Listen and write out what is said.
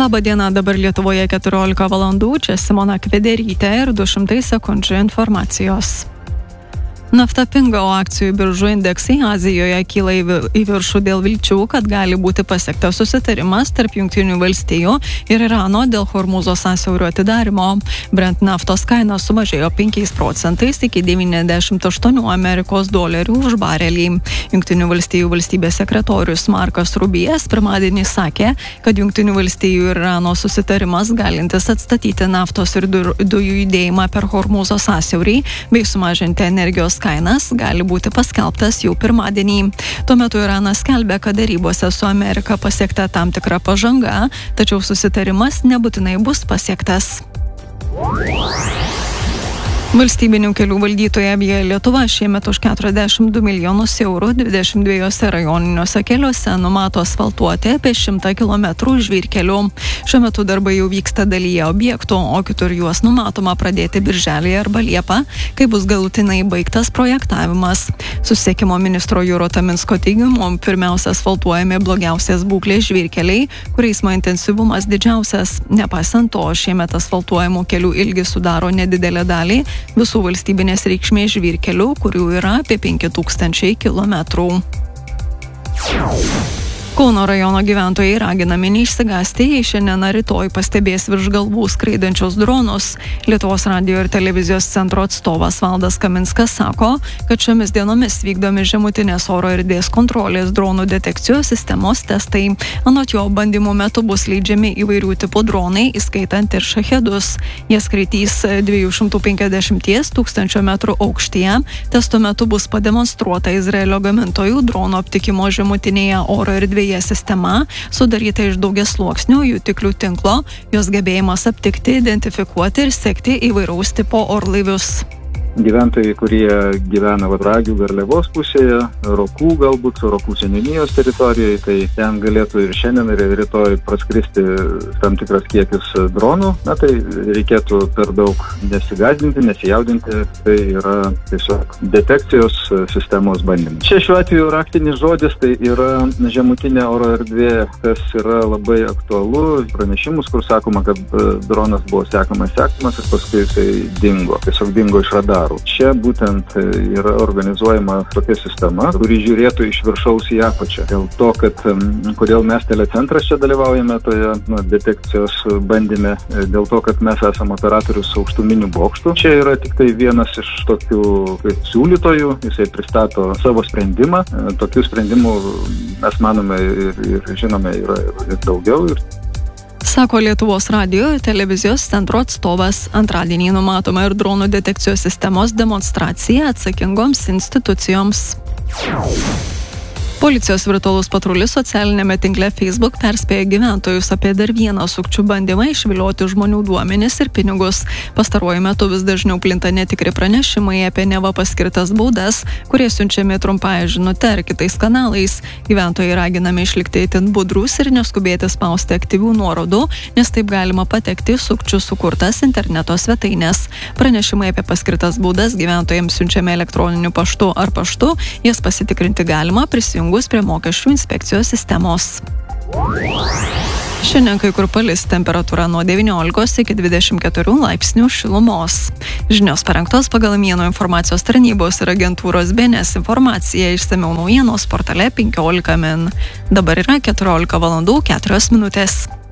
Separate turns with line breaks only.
Labą dieną, dabar Lietuvoje 14 valandų, čia Simona Kvederytė ir 200 sekundžių informacijos. Nafta pinga, o akcijų biržų indeksai Azijoje kyla į viršų dėl vilčių, kad gali būti pasiektas susitarimas tarp Jungtinių valstijų ir Irano dėl Hormūzo sąsiaurio atidarymo. Brent naftos kaina sumažėjo 5% iki $98 už barelį. Jungtinių valstijų valstybės sekretorius Markas Rubijas pirmadienį sakė, kad Jungtinių valstijų ir Irano susitarimas galintis atstatyti naftos ir dujų judėjimą per Hormūzo sąsiaurį bei sumažinti energijos kainas gali būti paskelbtas jau pirmadienį. Tuo metu Iranas skelbia, kad darybose su Amerika pasiekta tam tikra pažanga, tačiau susitarimas nebūtinai bus pasiektas. Valstybinių kelių valdytoja Via Lietuva šiemet už 42 milijonus eurų 22 rajoniniuose keliuose numato asfaltuoti apie 100 km žvyrkelių. Šiuo metu darbai jau vyksta dalyje objektų, o kitur juos numatoma pradėti birželį arba liepą, kai bus galutinai baigtas projektavimas. Susisiekimo ministro Juro Taminsko teigimu, pirmiausia asfaltuojami blogiausias būklės žvyrkeliai, kur eismo intensyvumas didžiausias. Nepaisant to, šiemet asfaltuojamų kelių ilgis sudaro nedidelę dalį visų valstybinės reikšmės žvyrkelių, kurių yra apie 5000 kilometrų. Kauno rajono gyventojai raginami neišsigąsti, jei šiandien ar rytoj pastebės virš galvų skraidančius dronus. Lietuvos radijo ir televizijos centro atstovas Valdas Kaminskas sako, kad šiomis dienomis vykdomi žemutinės oro erdvės kontrolės dronų detekcijos sistemos testai. Anot jo, bandymų metu bus leidžiami įvairių tipų dronai, įskaitant ir šahedus. Jie skraidys 250 000 metrų aukštyje. Testo metu bus pademonstruota Izraelio gamintojų dronų aptikimo žemutinėje oro erdvėje sistema, sudaryta iš daugiasluoksnių jutiklių tinklo, jos gebėjimas aptikti, identifikuoti ir sekti įvairaus tipo orlaivius.
Gyventojai, kurie gyvena Vadragių Garliavos pusėje, Rokų galbūt, Rokų seniūnijos teritorijoje, tai ten galėtų ir šiandien ir rytoj praskristi tam tikras kiekis dronų. Na tai reikėtų per daug nesigąsdinti, nesijaudinti, tai yra tiesiog detekcijos sistemos bandymas. Čia šiuo atveju raktinis žodis tai yra žemutinė oro erdvė, kas yra labai aktualu. Pranešimus, kur sakoma, kad dronas buvo sekamas ir paskui jisai dingo. Tiesiog dingo iš radarų. Čia būtent yra organizuojama tokia sistema, kuri žiūrėtų iš viršaus į apačią. Dėl to, kad kodėl mes telecentras čia dalyvaujame toje detekcijos bandyme, dėl to, kad mes esame operatorius aukštuminių bokštų. Čia yra tik tai vienas iš tokių siūlytojų, jisai pristato savo sprendimą. Tokių sprendimų mes manome ir žinome yra ir daugiau.
Sako Lietuvos radijo ir televizijos centro atstovas. Antradienį numatoma ir dronų detekcijos sistemos demonstracija atsakingoms institucijoms. Policijos virtualus patrulis socialinėme tinkle Facebook perspėja gyventojus apie dar vieną sukčių bandymą išvilioti žmonių duomenis ir pinigus. Pastaruoju metu vis dažniau plinta netikri pranešimai apie neva paskirtas baudas, kurie siunčiami trumpąja žinute ar kitais kanalais. Gyventojai raginami išlikti itin budrus ir neskubėti spausti aktyvių nuorodų, nes taip galima patekti sukčių sukurtas interneto svetainės. Pranešimai apie paskirtas baudas gyventojams siunčiami elektroniniu paštu ar paštu, jas pasitikrinti galima prisijungus prie mokesčių inspekcijos sistemos. Šiandien kai kur palis, temperatūra nuo 19 iki 24 laipsnių šilumos. Žinios parengtos pagal Mieno informacijos tarnybos ir agentūros BNS informaciją, išsamiau naujienos portale 15 min. Dabar yra 14 valandų 4 minutės.